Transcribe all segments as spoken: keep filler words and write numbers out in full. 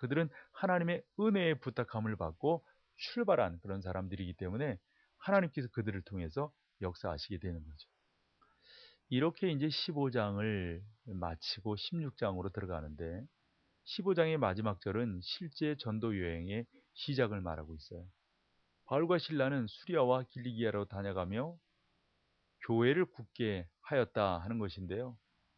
그들은 하나님의 은혜의 부탁함을 받고 출발한 그런 사람들이기 때문에 하나님께서 그들을 통해서 역사하시게 되는 거죠. 이렇게 이제 십오 장을 마치고 십육 장으로 들어가는데 십오 장의 마지막 절은 실제 전도 여행의 시작을 말하고 있어요. 바울과 실라는 수리아와 길리기아로 다녀가며 교회를 굳게 하였다 하는 것인데요.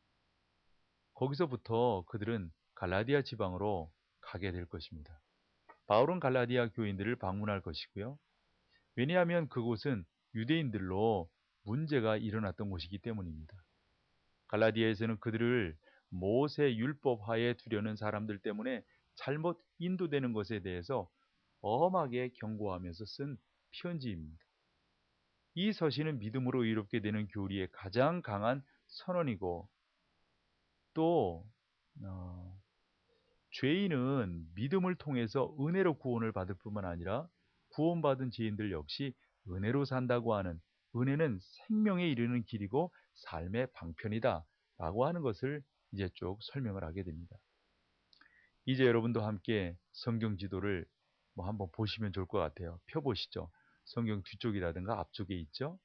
거기서부터 그들은 갈라디아 지방으로 가게 될 것입니다. 바울은 갈라디아 교인들을 방문할 것이고요. 왜냐하면 그곳은 유대인들로 문제가 일어났던 곳이기 때문입니다. 갈라디아에서는 그들을 모세 율법하에 두려는 사람들 때문에 잘못 인도되는 것에 대해서 엄하게 경고하면서 쓴 편지입니다. 이 서신은 믿음으로 의롭게 되는 교리의 가장 강한 선언이고 또 어, 죄인은 믿음을 통해서 은혜로 구원을 받을 뿐만 아니라 구원받은 죄인들 역시 은혜로 산다고 하는 은혜는 생명에 이르는 길이고 삶의 방편이다 라고 하는 것을 이제 쭉 설명을 하게 됩니다. 이제 여러분도 함께 성경 지도를 뭐 한번 보시면 좋을 것 같아요. 펴보시죠. 성경 뒤쪽이라든가 앞쪽에 있죠.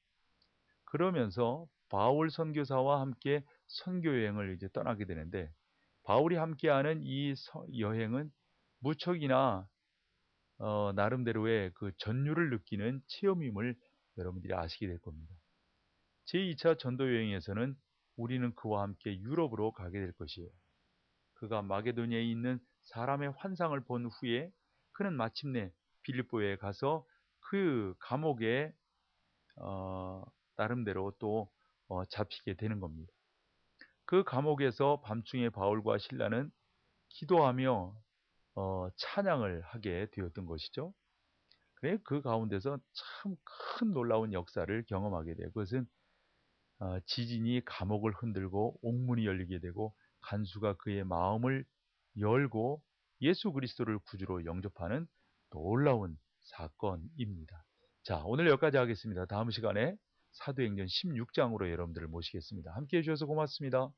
그러면서 바울 선교사와 함께 선교 여행을 이제 떠나게 되는데 바울이 함께하는 이 여행은 무척이나 어, 나름대로의 그 전율을 느끼는 체험임을 여러분들이 아시게 될 겁니다. 제이 차 전도 여행에서는 우리는 그와 함께 유럽으로 가게 될 것이에요. 그가 마게도니아에 있는 사람의 환상을 본 후에 그는 마침내 빌립보에 가서 그 감옥에 어, 나름대로 또 어, 잡히게 되는 겁니다. 그 감옥에서 밤중에 바울과 실라는 기도하며 어, 찬양을 하게 되었던 것이죠. 그래 그 가운데서 참 큰 놀라운 역사를 경험하게 돼요. 그것은 어, 지진이 감옥을 흔들고 옥문이 열리게 되고 간수가 그의 마음을 열고 예수 그리스도를 구주로 영접하는 놀라운 사건입니다. 자, 오늘 여기까지 하겠습니다. 다음 시간에 사도행전 십육 장으로 여러분들을 모시겠습니다. 함께해 주셔서 고맙습니다.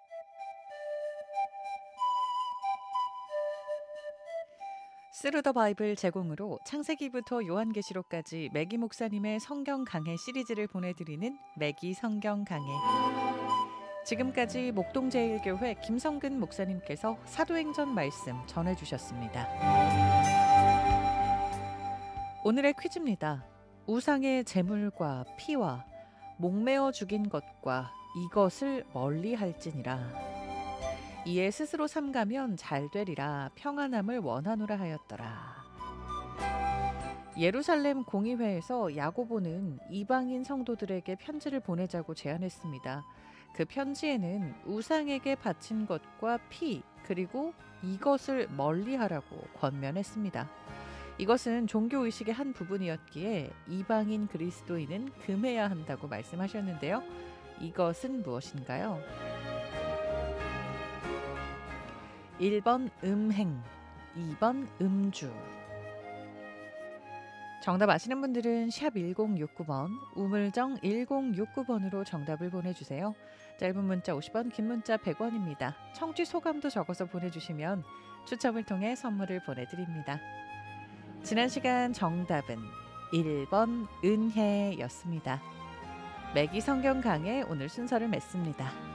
스루더 바이블 제공으로 창세기부터 요한계시록까지 매기 목사님의 성경 강해 시리즈를 보내드리는 매기 성경 강해. 지금까지 목동제일교회 김성근 목사님께서 사도행전 말씀 전해주셨습니다. 오늘의 퀴즈입니다. 우상의 제물과 피와 목매어 죽인 것과 이것을 멀리 할지니라. 이에 스스로 삼가면 잘 되리라 평안함을 원하노라 하였더라. 예루살렘 공의회에서 야고보는 이방인 성도들에게 편지를 보내자고 제안했습니다. 그 편지에는 우상에게 바친 것과 피 그리고 이것을 멀리하라고 권면했습니다. 이것은 종교의식의 한 부분이었기에 이방인 그리스도인은 금해야 한다고 말씀하셨는데요. 이것은 무엇인가요? 일 번 음행, 이 번 음주. 정답 아시는 분들은 샵 일공육구 번, 우물정 일공육구 번으로 정답을 보내주세요. 짧은 문자 오십 원, 긴 문자 백 원입니다. 청취 소감도 적어서 보내주시면 추첨을 통해 선물을 보내드립니다. 지난 시간 정답은 일 번 은혜였습니다. 매기 성경 강해 오늘 순서를 맺습니다.